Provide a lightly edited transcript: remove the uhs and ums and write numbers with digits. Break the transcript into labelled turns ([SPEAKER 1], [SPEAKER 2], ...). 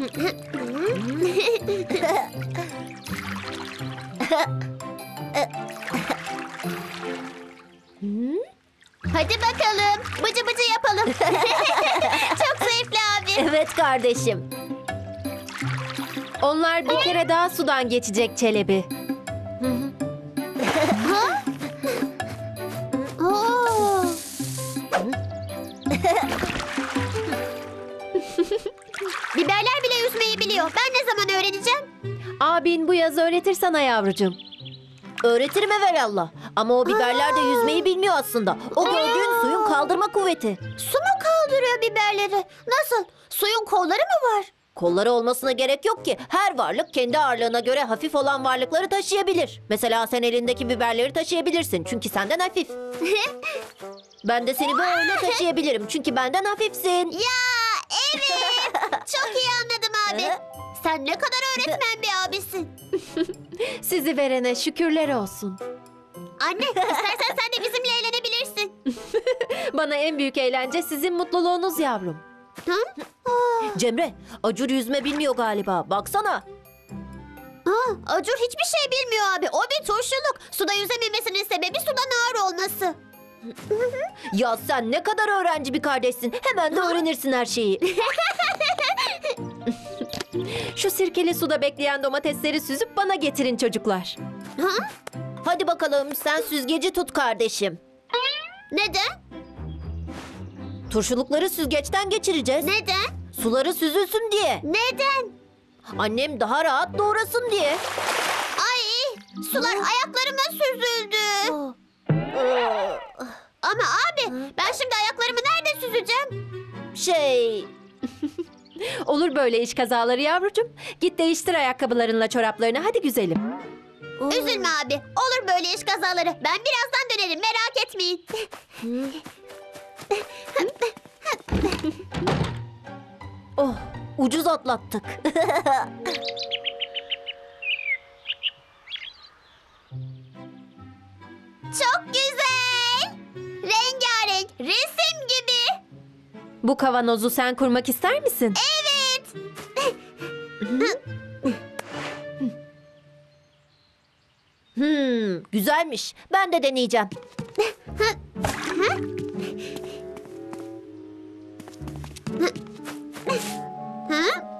[SPEAKER 1] Hadi bakalım. Bıcı bıcı yapalım. Çok zevkli abi.
[SPEAKER 2] Evet kardeşim. Onlar bir kere daha sudan geçecek Çelebi.
[SPEAKER 1] Oo. Biberler bile yüzmeyi biliyor. Ben ne zaman öğreneceğim?
[SPEAKER 2] Abin bu yaz öğretir sana yavrucuğum. Öğretirim evelallah. Ama o biberler de yüzmeyi bilmiyor aslında. O gördüğün suyun kaldırma kuvveti.
[SPEAKER 1] Su mu kaldırıyor biberleri? Nasıl? Suyun kolları mı var?
[SPEAKER 2] Kolları olmasına gerek yok ki. Her varlık kendi ağırlığına göre hafif olan varlıkları taşıyabilir. Mesela sen elindeki biberleri taşıyabilirsin. Çünkü senden hafif. Ben de seni böyle taşıyabilirim. Çünkü benden hafifsin.
[SPEAKER 1] Ya evet. Çok iyi anladım abi. Sen ne kadar öğretmen bir abisin.
[SPEAKER 2] Sizi verene şükürler olsun.
[SPEAKER 1] Anne, istersen sen de bizimle eğlenebilirsin.
[SPEAKER 2] Bana en büyük eğlence sizin mutluluğunuz yavrum.
[SPEAKER 1] Ha?
[SPEAKER 2] Cemre, Acur yüzme bilmiyor galiba. Baksana.
[SPEAKER 1] Acur hiçbir şey bilmiyor abi. O bir turşuluk. Suda yüzememesinin sebebi sudan ağır olması.
[SPEAKER 2] Ya sen ne kadar öğrenci bir kardeşsin. Hemen de öğrenirsin her şeyi. Şu sirkeli suda bekleyen domatesleri süzüp bana getirin çocuklar.
[SPEAKER 1] Ha?
[SPEAKER 2] Hadi bakalım sen süzgeci tut kardeşim.
[SPEAKER 1] Neden?
[SPEAKER 2] Turşulukları süzgeçten geçireceğiz.
[SPEAKER 1] Neden?
[SPEAKER 2] Suları süzülsün diye.
[SPEAKER 1] Neden?
[SPEAKER 2] Annem daha rahat doğrasın diye.
[SPEAKER 1] Ay, sular ayaklarıma süzüldü. Ama abi, ben şimdi ayaklarımı nerede süzeceğim?
[SPEAKER 2] Şey... Olur böyle iş kazaları yavrucuğum. Git değiştir ayakkabılarınla çoraplarını. Hadi güzelim.
[SPEAKER 1] Üzülme abi. Olur böyle iş kazaları. Ben birazdan dönerim. Merak etmeyin.
[SPEAKER 2] Oh, ucuz atlattık.
[SPEAKER 1] Çok güzel. Rengarenk. Resim gibi.
[SPEAKER 2] Bu kavanozu sen kurmak ister misin?
[SPEAKER 1] Evet.
[SPEAKER 2] Güzelmiş. Ben de deneyeceğim.
[SPEAKER 1] Ha?